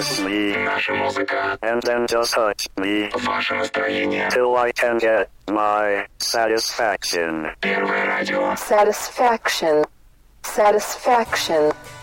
me, наша музыка, and then just touch me, ваше настроение. till I can get my satisfaction. Первое радио. Satisfaction. Satisfaction.